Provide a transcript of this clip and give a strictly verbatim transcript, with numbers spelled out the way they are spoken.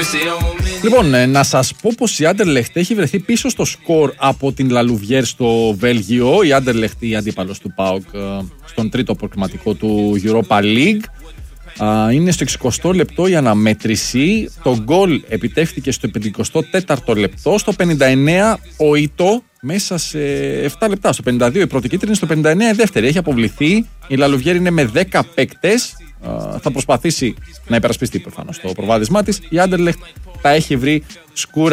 Λοιπόν, να σας πω πως η Άντερλεχτ έχει βρεθεί πίσω στο σκορ από την Λαλουβιέρ στο Βέλγιο. Η Άντερλεχτ, η αντίπαλος του ΠΑΟΚ στον τρίτο προκριματικό του Europa League. Είναι στο εξηκοστό λεπτό η αναμέτρηση. Το γκολ επιτεύχθηκε στο πενηκοστό τέταρτο λεπτό. Στο πενήντα εννέα ο Ιτό μέσα σε επτά λεπτά. Στο πενήντα δύο η πρώτη κίτρινη, στο πενήντα εννέα η δεύτερη. Έχει αποβληθεί. Η Λαλουβιέρ είναι με δέκα παίκτες. Θα προσπαθήσει να υπερασπιστεί προφανώς το προβάδισμά της. Η Άντερλεχτ τα έχει βρει σκούρα.